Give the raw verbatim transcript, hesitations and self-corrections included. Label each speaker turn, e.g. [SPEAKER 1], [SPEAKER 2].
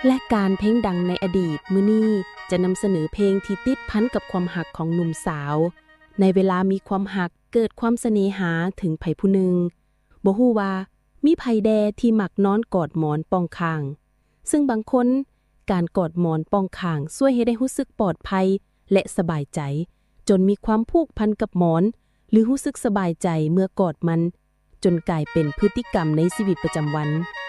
[SPEAKER 1] และการเพลงดังในอดีตมื้อนี้จะนำเสนอเพลงที่ติดพันกับความหักของหนุ่มสาวในเวลามีความหักเกิดความเสน่หาถึงไผผู้หนึ่งบ่ฮู้ว่ามีไผแดที่มักนอนกอดหมอนป้องข้างซึ่งบางคนการกอดหมอนป้องข้างช่วยให้ได้รู้สึกปลอดภัยและสบายใจจนมีความผูกพันกับหมอนหรือรู้สึกสบายใจเมื่อกอดมันจนกลายเป็นพฤติกรรมในชีวิตประจำวัน